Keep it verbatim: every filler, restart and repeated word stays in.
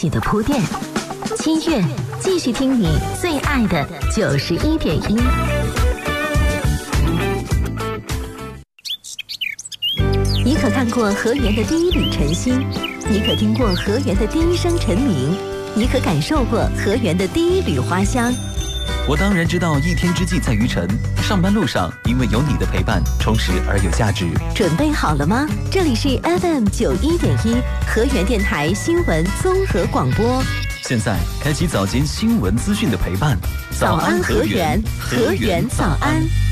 细的铺垫。七月，继续听你最爱的九十一点一。你可看过河源的第一缕晨曦？你可听过河源的第一声晨鸣？你可感受过河源的第一缕花香？ 我当然知道一天之计在于晨，上班路上因为有你的陪伴，充实而有价值。 准备好了吗？这里是 F M 九一点一河源电台新闻综合广播。 现在开启早间新闻资讯的陪伴， 早安河源，河源早安。